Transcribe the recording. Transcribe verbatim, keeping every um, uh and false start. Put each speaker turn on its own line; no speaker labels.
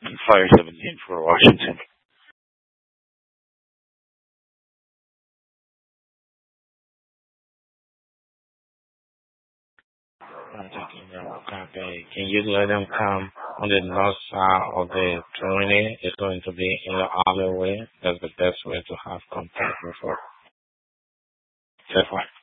Fire seventeen for Washington. I'm talking about campaign. Can you let them come on the north side of the terminal? It's going to be in the other way. That's the best way to have contact with her. That's why.